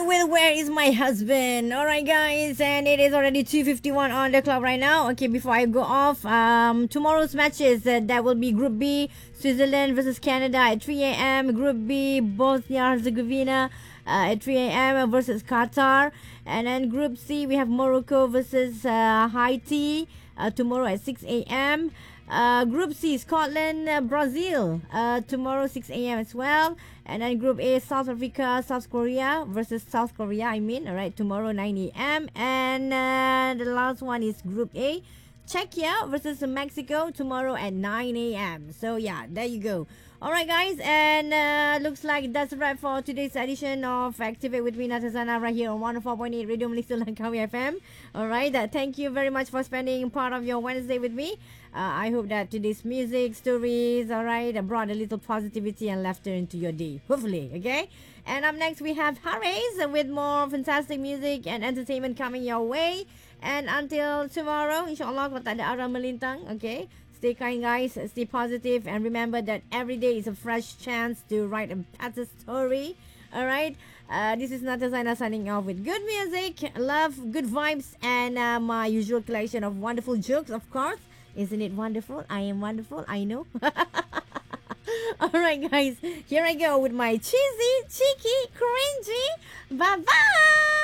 with Where Is My Husband? Alright, guys, and it is already 2:51 on the clock right now. Okay, before I go off, tomorrow's matches that will be Group B, Switzerland versus Canada at 3 a.m. Group B, Bosnia Herzegovina at 3 a.m. versus Qatar, and then Group C we have Morocco versus Haiti tomorrow at 6 a.m. Group C, Scotland, Brazil, tomorrow 6 a.m. as well. And then Group A, South Africa, South Korea versus South Korea, alright, tomorrow 9 a.m. And the last one is Group A, Czechia versus Mexico tomorrow at 9 a.m. So yeah, there you go. Alright, guys, and looks like that's a wrap for today's edition of Activate with me, Natazana, right here on 104.8 Radio Malaysia Langkawi FM. Alright, thank you very much for spending part of your Wednesday with me. I hope that today's music, stories, alright, brought a little positivity and laughter into your day. Hopefully, okay? And up next, we have Harris with more fantastic music and entertainment coming your way. And until tomorrow, insyaAllah, kalau tak ada arah melintang, okay? Stay kind, guys. Stay positive. And remember that every day is a fresh chance to write a better story. Alright? This is Natazana signing off with good music, love, good vibes, and my usual collection of wonderful jokes, of course. Isn't it wonderful? I am wonderful. I know. Alright, guys. Here I go with my cheesy, cheeky, cringy. Bye-bye.